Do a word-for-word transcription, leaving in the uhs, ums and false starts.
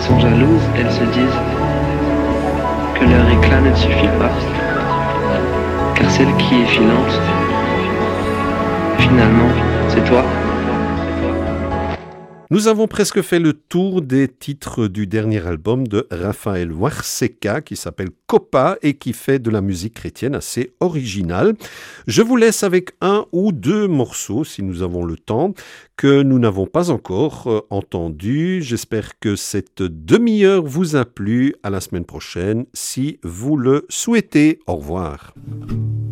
sont jalouses, elles se disent que leur éclat ne suffit pas, car celle qui est filante, finalement, c'est toi. Nous avons presque fait le tour des titres du dernier album de Rafael Huarseca qui s'appelle Copa et qui fait de la musique chrétienne assez originale. Je vous laisse avec un ou deux morceaux, si nous avons le temps, que nous n'avons pas encore euh, entendus. J'espère que cette demi-heure vous a plu. À la semaine prochaine, si vous le souhaitez. Au revoir.